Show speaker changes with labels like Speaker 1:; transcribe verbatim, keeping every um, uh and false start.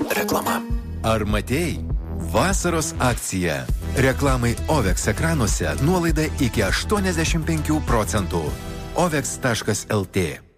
Speaker 1: Reklama.
Speaker 2: Ar matei? Vasaros akcija. Reklamai Ovex ekranuose nuolaida iki aštuoniasdešimt penkių procentų. ovex taškas lt